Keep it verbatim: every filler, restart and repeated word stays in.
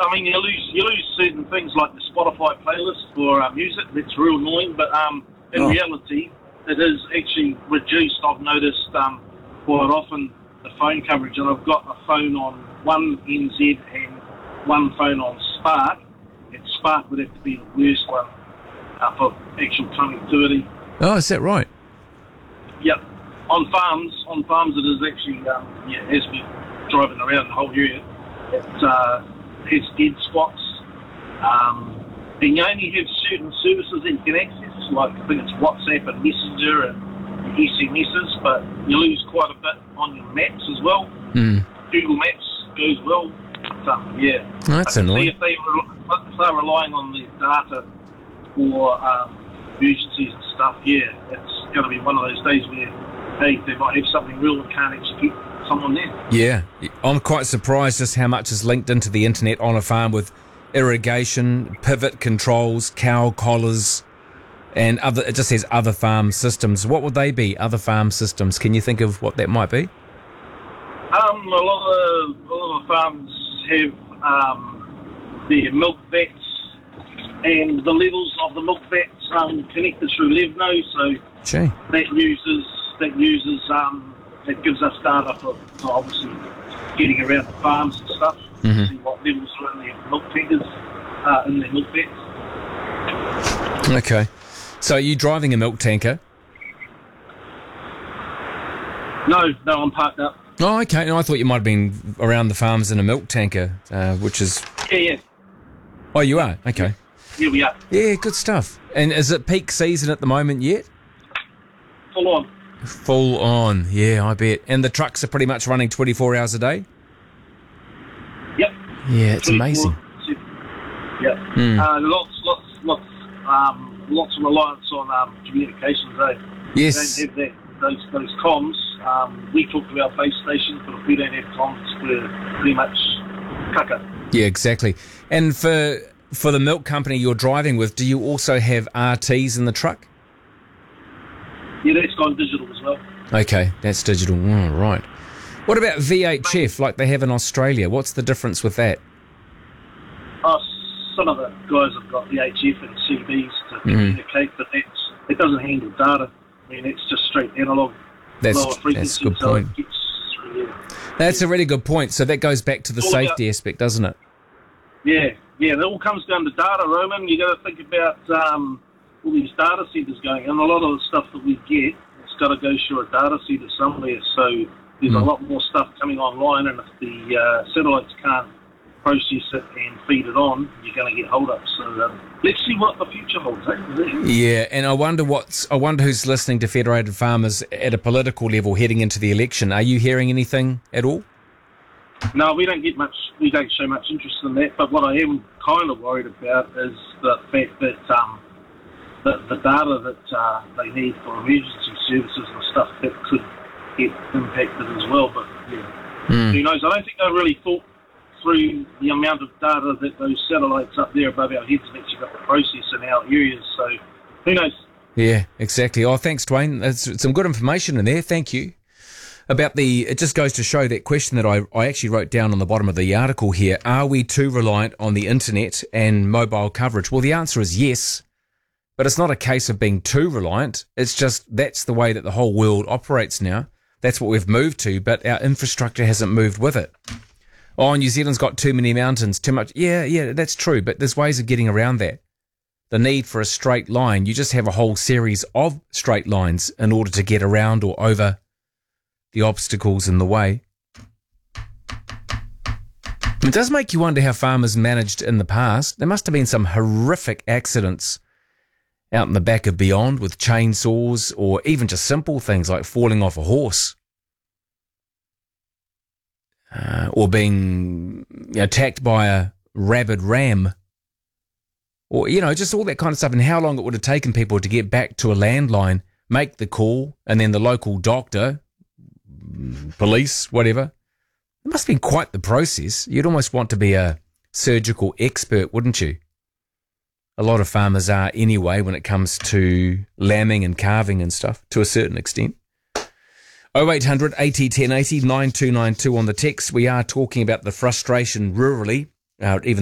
I mean, you lose you lose certain things like the Spotify playlist for uh, music. That's real annoying, but um, in Oh. reality, it is actually reduced. I've noticed um, quite often the phone coverage, and I've got a phone on one N Z and one phone on Spark, and Spark would have to be the worst one uh, for actual connectivity. Oh, is that right? Yep. On farms, on farms it is actually, um, yeah, as we're driving around the whole area, it uh, has dead spots. Um, and you only have certain services that you can access, like I think it's WhatsApp and Messenger and S M Ses, but you lose quite a bit on your maps as well. Mm. Google Maps goes well. So, yeah. Oh, that's I can annoying. see if, they, re- if they're relying on the data for um, emergencies and stuff, yeah, it's going to be one of those days where, hey, they might have something real and can't actually keep someone there. Yeah, I'm quite surprised just how much is linked into the internet on a farm with irrigation, pivot controls, cow collars, and other. It just says other farm systems. What would they be? Other farm systems? Can you think of what that might be? Um, a lot of a lot of farms have um, their milk vats, and the levels of the milk vats um, connected through Levno, so Gee. that uses that uses um, that gives us data for, for obviously getting around the farms and stuff. Mm-hmm. See what levels are in their milk tankers, uh, in their milk vats. Okay. So are you driving a milk tanker? No, no, I'm parked up. Oh, okay. No, I thought you might have been around the farms in a milk tanker, uh, which is... Yeah, yeah, Oh, you are? Okay. here we are. Yeah, good stuff. And is it peak season at the moment yet? Full on. Full on. Yeah, I bet. And the trucks are pretty much running twenty-four hours a day? Yep. Yeah, it's amazing. Yep. Mm. Uh, lots, lots, lots, um, lots of reliance on um, communications. Eh? Yes. We don't have that, those those comms. Um, we talk to our base station, but if we don't have comms, we're pretty much kaka. Yeah, exactly. And for for the milk company you're driving with, do you also have R Ts in the truck? Yeah, that's gone digital as well. Okay, that's digital. Oh, right. What about V H F like they have in Australia? What's the difference with that? Uh, some of the guys have got V H F and C Bs to communicate, but that's, it doesn't handle data. I mean, it's just straight analog. That's, lower frequency, that's a good so point. it gets, yeah. That's a really good point. So that goes back to the All safety about- aspect, doesn't it? Yeah, yeah, it all comes down to data, Roman. You got to think about um, all these data centers going, and a lot of the stuff that we get, it's got to go through a data center somewhere. So there's Mm. a lot more stuff coming online, and if the uh, satellites can't process it and feed it on, you're going to get hold ups. So um, let's see what the future holds. Eh? Yeah, and I wonder what's I wonder who's listening to Federated Farmers at a political level heading into the election. Are you hearing anything at all? No, we don't get much. We don't show much interest in that. But what I am kind of worried about is the fact that um, the, the data that uh, they need for emergency services and stuff that could get impacted as well. But yeah, Mm. who knows? I don't think they really thought through the amount of data that those satellites up there above our heads have actually got to process in our areas. So who knows? Yeah, exactly. Oh, thanks, Dwayne. That's some good information in there. Thank you. About the, it just goes to show that question that I, I actually wrote down on the bottom of the article here. Are we too reliant on the internet and mobile coverage? Well, the answer is yes, but it's not a case of being too reliant. It's just that's the way that the whole world operates now. That's what we've moved to, but our infrastructure hasn't moved with it. Oh, New Zealand's got too many mountains, too much. Yeah, yeah, that's true, but there's ways of getting around that. The need for a straight line, you just have a whole series of straight lines in order to get around or over the obstacles in the way. It does make you wonder how farmers managed in the past. There must have been some horrific accidents out in the back of Beyond with chainsaws or even just simple things like falling off a horse uh, or being you know, attacked by a rabid ram or, you know, just all that kind of stuff, and how long it would have taken people to get back to a landline, make the call, and then the local doctor, police, whatever. It must have been quite the process. You'd almost want to be a surgical expert, wouldn't you? A lot of farmers are anyway when it comes to lambing and calving and stuff, to a certain extent. oh eight hundred eighty ten eighty, nine two nine two on the text. We are talking about the frustration rurally, uh, even